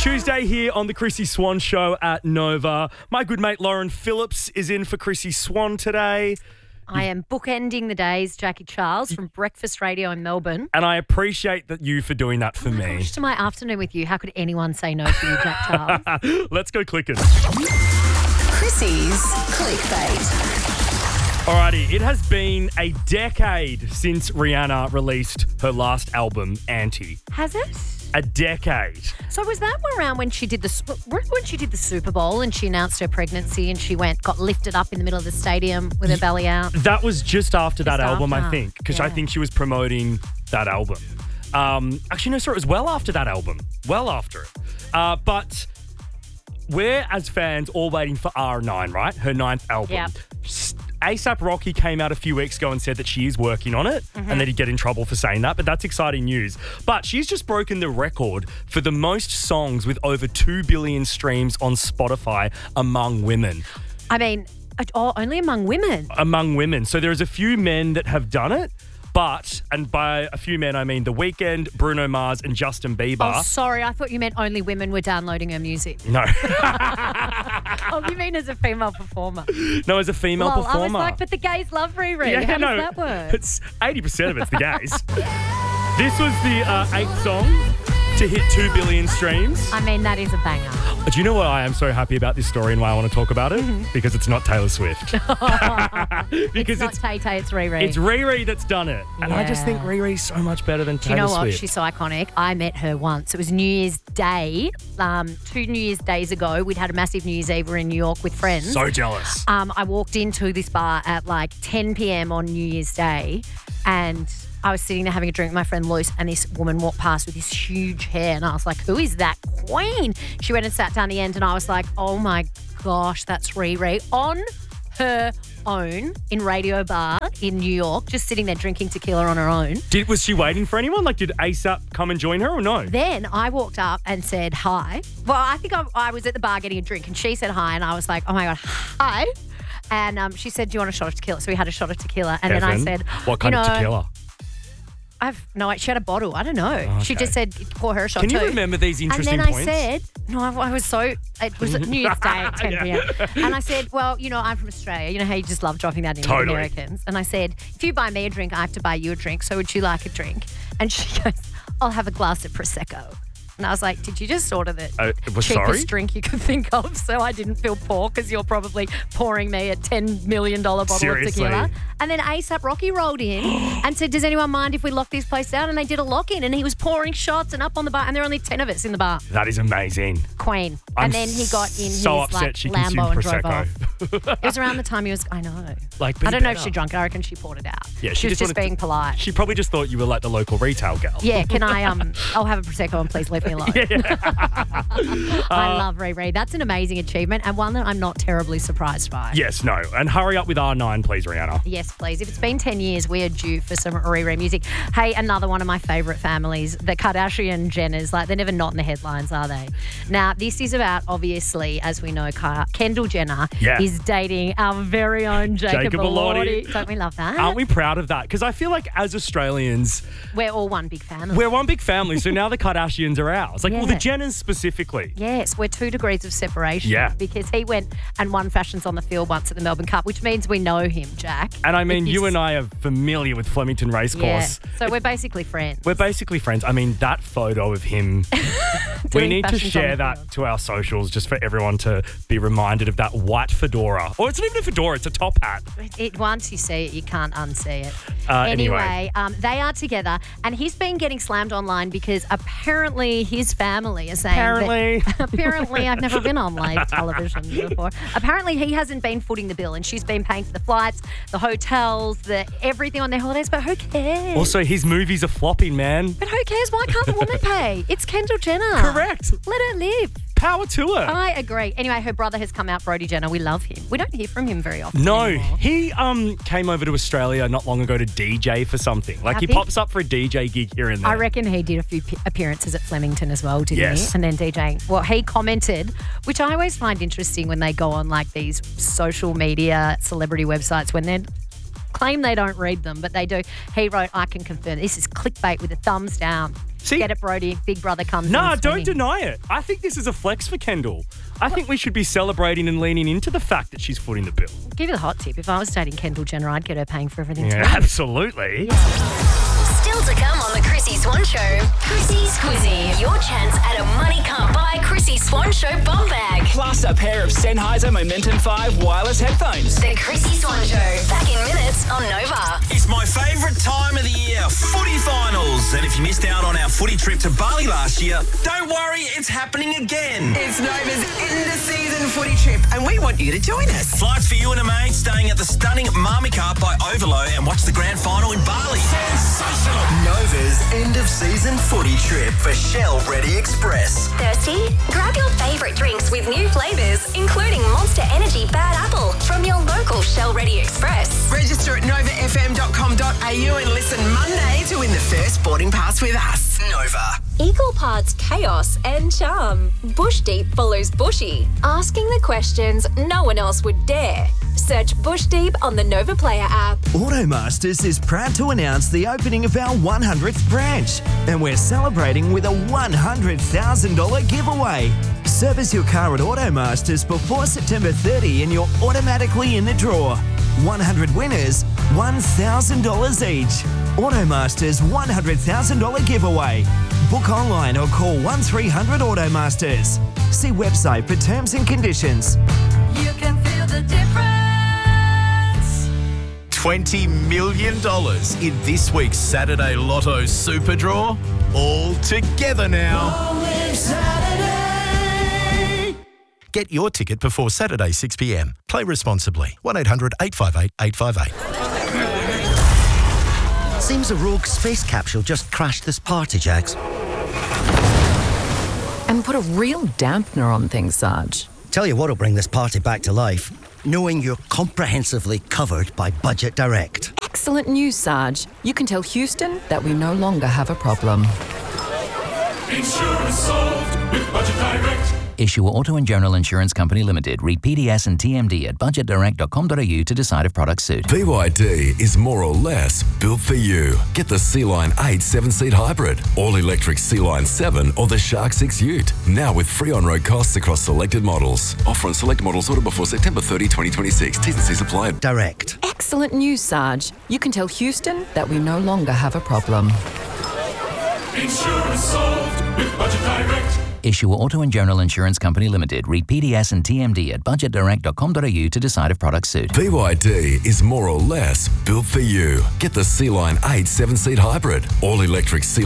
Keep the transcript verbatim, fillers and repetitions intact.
Tuesday here on the Chrissy Swan Show at Nova. My good mate Lauren Phillips is in for Chrissy Swan today. I am bookending the days, Jackie Charles, from Breakfast Radio in Melbourne. And I appreciate that you for doing that for oh my me. Gosh, to my afternoon with you. How could anyone say no to you, Jack Charles? Let's go clicking. Chrissy's Clickbait. Alrighty, it has been a decade since Rihanna released her last album, Anti. Has it? A decade. So was that around when she did the when she did the Super Bowl and she announced her pregnancy and she went got lifted up in the middle of the stadium with her belly out? That was just after just that album, after. I think, because yeah. I think she was promoting that album. Um, actually, no, sorry, it was well after that album. Well after it. Uh, but we're, as fans, all waiting for R nine, right? Her ninth album. Yeah. ASAP Rocky came out a few weeks ago and said that she is working on it mm-hmm. and that he'd get in trouble for saying that, but that's exciting news. But she's just broken the record for the most songs with over two billion streams on Spotify among women. I mean, oh, only among women? Among women. So there's a few men that have done it, but, and by a few men I mean The Weeknd, Bruno Mars and Justin Bieber. Oh, sorry, I thought you meant only women were downloading her music. No. Oh, you mean as a female performer? No, as a female well, performer. I was like, but the gays love Riri. Yeah, How no, does that work? It's eighty percent of it's the gays. This was the uh, eighth song to hit two billion streams. I mean, that is a banger. Do you know what I am so happy about this story and why I want to talk about it? Mm-hmm. Because it's not Taylor Swift. it's because not it's Tay Tay, it's Riri. It's Riri that's done it. And yeah. I just think Riri's so much better than Taylor Swift. Do you know what? Swift. She's so iconic. I met her once. It was New Year's Day. Um, two New Year's Days ago, we'd had a massive New Year's Eve. We were in New York with friends. So jealous. Um, I walked into this bar at like ten p.m. on New Year's Day and I was sitting there having a drink with my friend Luce and this woman walked past with this huge hair and I was like, who is that queen? She went and sat down the end and I was like, oh my gosh, that's Riri on her own in Radio Bar in New York, just sitting there drinking tequila on her own. Did, was she waiting for anyone? Like, did ASAP come and join her or no? Then I walked up and said hi. Well, I think I, I was at the bar getting a drink and she said hi and I was like, oh my God, hi. And um, she said, do you want a shot of tequila? So we had a shot of tequila. And Evan, then I said, what kind you know, of tequila? I've no, she had a bottle. I don't know. Okay. She just said, pour her a shot Can you too. remember these interesting and then points? I said, no, I, I was so, it was New Year's Day at ten p.m. And I said, well, you know, I'm from Australia. You know how you just love dropping that in Totally. with Americans. And I said, if you buy me a drink, I have to buy you a drink. So would you like a drink? And she goes, I'll have a glass of Prosecco. And I was like, did you just order the uh, cheapest sorry? drink you could think of so I didn't feel poor because you're probably pouring me a ten million dollars bottle Seriously? of tequila? And then ASAP Rocky rolled in and said, does anyone mind if we lock this place down? And they did a lock-in and he was pouring shots and up on the bar and there were only ten of us in the bar. That is amazing. Queen. I'm and then he got in his so upset like she Lambo and consumed drove Prosecco. off. It was around the time he was, I know. Like, be I don't know if better. she drank it. I reckon she poured it out. Yeah, she, she was just just wanted being to- polite. She probably just thought you were like the local retail gal. Yeah, can I, um, I'll have a Prosecco and please leave me alone. Yeah. I love Riri. That's an amazing achievement and one that I'm not terribly surprised by. Yes, no. And hurry up with R nine, please, Rihanna. Yes, please. If it's been ten years, we are due for some Riri music. Hey, another one of my favourite families, the Kardashian Jenners. Like, they're never not in the headlines, are they? Now, this is about, obviously, as we know, Kendall Jenner Yeah. is dating our very own Jacob, Jacob Elordi. Elordi. Don't we love that? Aren't we proud of that? Because I feel like as Australians, We're all one big family. we're one big family, so now the Kardashians are ours. Like, well, the Yeah. Jenners specifically. Yes, we're two degrees of separation. Yeah. Because he went and won fashions on the field once at the Melbourne Cup, which means we know him, Jack. And I mean, He's- you and I are familiar with Flemington Yeah. Racecourse. So we're basically friends. We're basically friends. I mean, that photo of him, we Doing need to fashions on share the that field. to our socials just for everyone to be reminded of that white fedora. Or it's not even a fedora, it's a top hat. It, once you see it, you can't unsee it. Uh, anyway, anyway. Um, they are together, and he's been getting slammed online because apparently his family is saying Apparently. that, apparently, I've never been on live television before. Apparently, he hasn't been footing the bill, and she's been paying for the flights, the hotels, the everything on their holidays. But who cares? Also, his movies are flopping, man. but who cares? Why can't the woman pay? It's Kendall Jenner. Correct. Let her live. Power to her. I agree. Anyway, her brother has come out, Brody Jenner. We love him. We don't hear from him very often. No, anymore. he um came over to Australia not long ago to D J for something. Like, I he think- pops up for a D J gig here and there. I reckon he did a few p- appearances at Flemington as well, didn't Yes. he? And then DJing. Well, he commented, which I always find interesting when they go on like these social media celebrity websites when they claim they don't read them, but they do. He wrote, I can confirm this is clickbait with a thumbs down. See, Get it, Brody. Big brother comes. no, in don't swinging. deny it. I think this is a flex for Kendall. I think we should be celebrating and leaning into the fact that she's footing the bill. Give you the hot tip. If I was dating Kendall Jenner, I'd get her paying for everything Yeah, too. absolutely. Still to come on the Chrissy Swan Show. Chrissy's Quizzy. Your chance at a money can't buy Chrissy Swan Show bum bag. Plus a pair of Sennheiser Momentum five wireless headphones. The Chrissy Swan Show. Back in minutes on Nova. It's my favourite time of the year, footy finals. And if you missed out on our footy trip to Bali last year, don't worry, it's happening again. It's Nova's end-of-season footy trip, and we want you to join us. Flights for you and a mate staying at the stunning Marmika by Overlow and watch the grand final in Bali. Sensational. Nova's end-of-season footy trip for Shell Ready Express. Thirsty? Grab your favourite drinks with new flavours, including Monster Energy Bad Apple from your local Shell Ready Express. Register at nova f m dot com dot a u and listen Monday to win the first boarding pass with us. Nova. Equal parts chaos and charm. Bush Deep follows Bushy, asking the questions no one else would dare. Search Bush Deep on the Nova Player app. Automasters is proud to announce the opening of our one hundredth branch, and we're celebrating with a one hundred thousand dollars giveaway. Service your car at Automasters before September thirtieth and you're automatically in the draw. one hundred winners, one thousand dollars each. Automasters one hundred thousand dollars giveaway. Book online or call one three hundred Automasters. See website for terms and conditions. You can feel the difference. twenty million dollars in this week's Saturday Lotto Super Draw. All together now. Get your ticket before Saturday six p m. Play responsibly. one eight hundred eight five eight eight five eight. Seems a rogue space capsule just crashed this party, Jax. And put a real dampener on things, Sarge. Tell you what'll bring this party back to life. Knowing you're comprehensively covered by Budget Direct. Excellent news, Sarge. You can tell Houston that we no longer have a problem. Insurance solved with Budget Direct. Issue Auto and General Insurance Company Limited. Read P D S and T M D at budget direct dot com dot a u to decide if products suit. B Y D is more or less built for you. Get the Sea-Line eight seven-seat hybrid, all-electric Sea-Line seven or the Shark six Ute. Now with free on-road costs across selected models. Offer on select models order before September thirtieth, twenty twenty-six. T's and C's apply. Direct. Excellent news, Sarge. You can tell Houston that we no longer have a problem. Insurance solved with Budget Direct. Issue Auto and General Insurance Company Limited. Read P D S and T M D at budget direct dot com dot a u to decide if products suit. B Y D is more or less built for you. Get the Sea-Line eight seven-seat hybrid, all-electric Sea